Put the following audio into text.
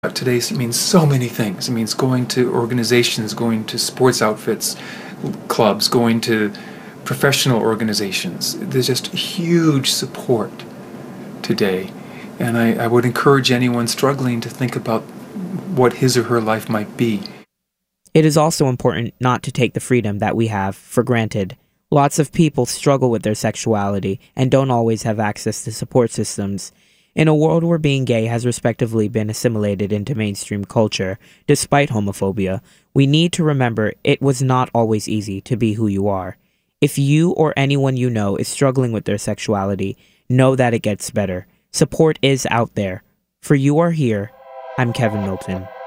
Today means so many things. It means going to organizations, going to sports outfits, clubs, going to professional organizations. There's just huge support today. And I would encourage anyone struggling to think about what his or her life might be. It is also important not to take the freedom that we have for granted. Lots of people struggle with their sexuality and don't always have access to support systems. In a world where being gay has respectively been assimilated into mainstream culture, despite homophobia, we need to remember it was not always easy to be who you are. If you or anyone you know is struggling with their sexuality, know that it gets better. Support is out there. For You Are Here, I'm Kevin Milton.